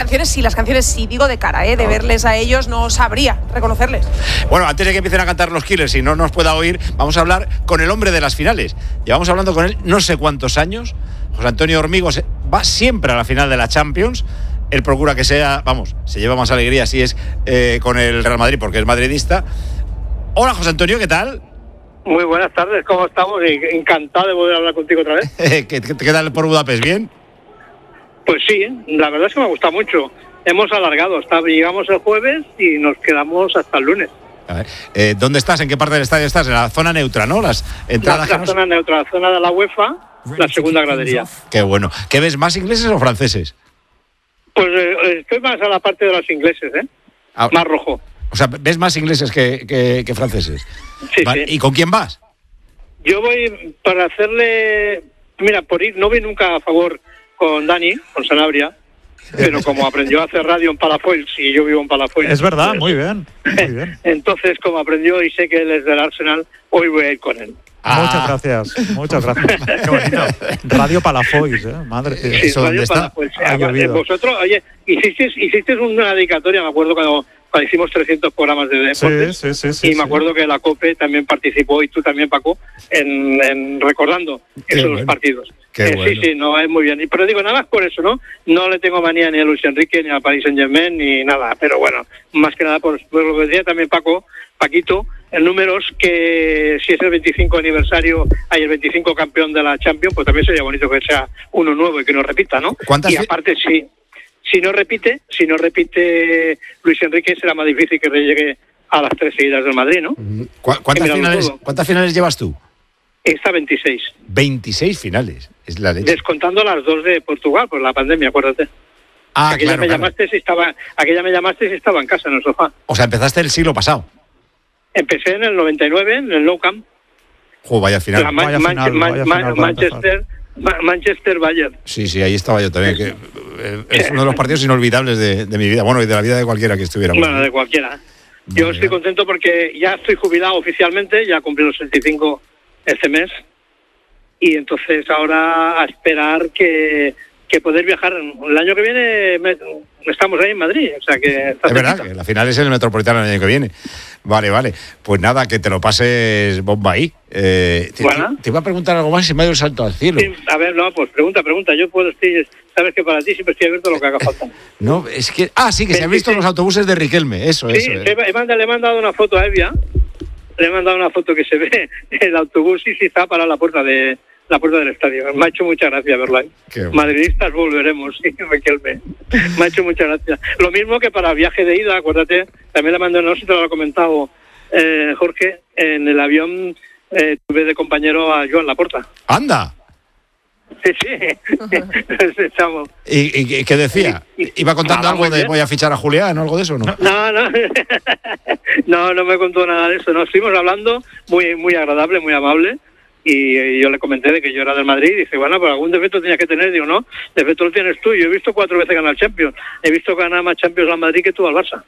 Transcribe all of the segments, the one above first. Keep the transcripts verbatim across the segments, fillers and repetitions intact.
canciones sí, las canciones sí, digo de cara, ¿eh? De verles a ellos no sabría reconocerles. Bueno, antes de que empiecen a cantar los Killers y no nos pueda oír, vamos a hablar con el hombre de las finales. Llevamos hablando con él no sé cuántos años. José Antonio Hormigos va siempre a la final de la Champions. Él procura que sea, vamos, se lleva más alegría si es eh, con el Real Madrid porque es madridista. Hola, José Antonio, ¿qué tal? Muy buenas tardes, ¿cómo estamos? Encantado de volver a hablar contigo otra vez. ¿Qué, qué, qué tal por Budapest? ¿Bien? Pues sí, la verdad es que me gusta mucho. Hemos alargado, hasta, llegamos el jueves y nos quedamos hasta el lunes. A ver, eh, ¿dónde estás? ¿En qué parte del estadio estás? En la zona neutra, ¿no? Las entradas. La, la zona neutra, la zona de la UEFA, la segunda gradería. Qué bueno. ¿Qué ves, más ingleses o franceses? Pues eh, estoy más a la parte de los ingleses, ¿eh? Ah, más rojo. O sea, ¿ves más ingleses que, que, que franceses? Sí, ¿Va? sí. ¿Y con quién vas? Yo voy para hacerle... Mira, por ir, no voy nunca a favor con Dani, con Sanabria, pero como aprendió a hacer radio en Palafoils y yo vivo en Palafoils... Es verdad, muy bien, muy bien. Entonces, como aprendió y sé que él es del Arsenal, hoy voy a ir con él. Ah. Muchas gracias, muchas gracias. Qué bonito. Radio Palafoils, ¿eh? Madre mía. Sí, ¿Eso Radio dónde está? Palafoils. Ha llovido. Vosotros, oye, hicisteis, hicisteis una dedicatoria, me acuerdo cuando, cuando hicimos trescientos programas de deportes. Sí, sí, sí, sí, y me sí. acuerdo que la COPE también participó, y tú también, Paco, en, en recordando Qué esos bueno. partidos. Qué Eh, bueno. Sí, sí, no, es muy bien. Y- Pero digo, nada más por eso, ¿no? No le tengo manía ni a Luis Enrique, ni a Paris Saint-Germain, ni nada. Pero bueno, más que nada por, por lo que decía también Paco, Paquito, en números, que si es el veinticinco aniversario, hay el veinticinco campeón de la Champions, pues también sería bonito que sea uno nuevo y que no repita, ¿no? ¿Cuántas Y fi- aparte, si, si no repite, si no repite Luis Enrique, será más difícil que llegue a las tres seguidas del Madrid, ¿no? ¿Cu- ¿Cuántas, miramos finales, todo. ¿Cuántas finales llevas tú? Esta veintiséis. veintiséis finales. Es la leche. Descontando las dos de Portugal por la pandemia, acuérdate. Ah, aquella claro, me claro. llamaste si estaba, aquella me llamaste si estaba en casa en el sofá. O sea, empezaste el siglo pasado. Empecé en el noventa y nueve en el Nou Camp. Jo, vaya final. La Man- Vaya Man- final, Man- vaya Man- final para Manchester, Ma- Manchester Bayern. Sí, sí, ahí estaba yo también. Que, eh, es uno de los partidos inolvidables de, de mi vida. Bueno, y de la vida de cualquiera que estuviera. Bueno, de cualquiera. Yo Vale. estoy contento porque ya estoy jubilado oficialmente, ya cumplí los sesenta y cinco este mes. Y entonces ahora a esperar que, que poder viajar. El año que viene me- estamos ahí en Madrid, o sea que está Es verdad, cerquita. que la final es el Metropolitano el año que viene. Vale, vale. Pues nada, que te lo pases bomba ahí. Eh, te, Bueno. te- te iba a preguntar algo más y se me ha ido el salto al cielo. Sí, a ver, no, pues pregunta, pregunta. Yo puedo, estoy, sabes que para ti siempre estoy abierto a lo que haga falta. No, es que... Ah, sí, que se han visto veintiséis. los autobuses de Riquelme. Eso, Sí, eso. he, he mandado- le he mandado una foto a Evia, le he mandado una foto que se ve el autobús y sí está para la puerta de la puerta del estadio. Me ha hecho mucha gracia verlo ahí. Qué bueno. Madridistas volveremos, sí, Riquelme. Me ha hecho mucha gracia. Lo mismo que para viaje de ida, acuérdate, también le mandé, no sé si te lo ha comentado eh, Jorge, en el avión eh, tuve de compañero a Joan Laporta. ¡Anda! Sí, sí. Nos echamos. ¿Y, y- y qué decía? ¿Iba contando Ah, algo muy de bien. voy a fichar a Julián o algo de eso, no? No, no, no, no me contó nada de eso. Nos estuvimos hablando, muy, muy agradable, muy amable, y, eh, yo le comenté de que yo era del Madrid, y dice, bueno, pero algún defecto tenías que tener. Digo, no, defecto lo tienes tú. Yo he visto cuatro veces ganar Champions, he visto ganar más Champions al Madrid que tú al Barça.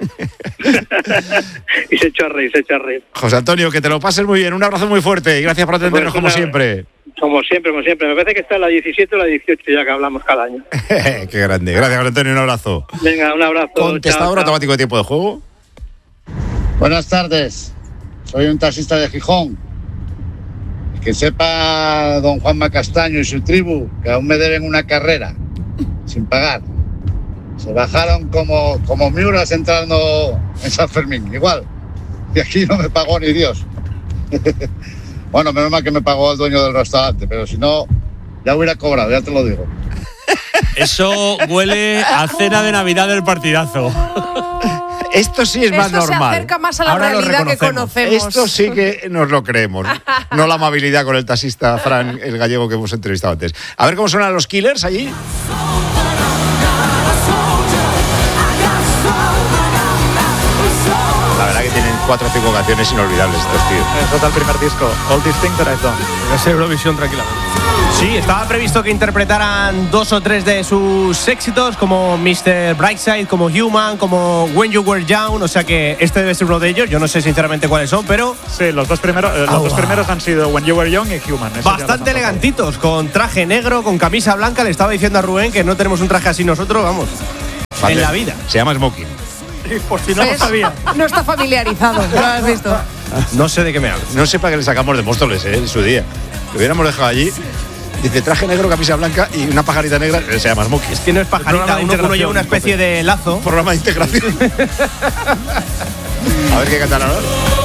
Y se echó a reír, se echó a reír. José Antonio, que te lo pases muy bien. Un abrazo muy fuerte y gracias por atendernos Pues como una- siempre. Como siempre, como siempre. Me parece que está en la diecisiete o la dieciocho ya que hablamos cada año. Qué grande. Gracias, José Antonio. Un abrazo. Venga, un abrazo. Contestador Chao, chao. automático de tiempo de juego. Buenas tardes, soy un taxista de Gijón. Que sepa don Juanma Castaño y su tribu que aún me deben una carrera sin pagar. Se bajaron como, como miuras entrando en San Fermín, igual. Y aquí no me pagó ni Dios. Bueno, menos mal que me pagó el dueño del restaurante, pero si no, ya hubiera cobrado, ya te lo digo. Eso huele a cena de Navidad del partidazo. Esto sí es más Eso se normal. acerca más a la Ahora lo realidad que reconocemos. conocemos. Esto sí que nos lo creemos. No la amabilidad con el taxista Fran, el gallego que hemos entrevistado antes. A ver cómo suenan los Killers allí. La verdad que tienen cuatro o cinco canciones inolvidables estos tíos. Eso es el primer disco, All These Things That I've Done. Es Eurovisión tranquilamente. Sí, estaba previsto que interpretaran dos o tres de sus éxitos, como mister Brightside, como Human, como When You Were Young. O sea que este debe ser uno de ellos. Yo no sé sinceramente cuáles son, pero Sí, los dos primeros, eh, los Ah, dos wow. primeros han sido When You Were Young y Human. Esos ya los han bastante tocado. elegantitos, con traje negro, con camisa blanca. Le estaba diciendo a Rubén que no tenemos un traje así nosotros, vamos. Vale. En la vida. Se llama smoking. Por si no lo ¿Ves? sabía. No está familiarizado, ¿lo has visto? No sé de qué me hablas. No sepa que le sacamos de Móstoles, ¿eh? En su día. Lo hubiéramos dejado allí. Dice traje negro, camisa blanca y una pajarita negra. Se llama smoking. Es que no es pajarita, uno, uno lleva una especie de lazo. Programa de integración. A ver qué cantan ahora.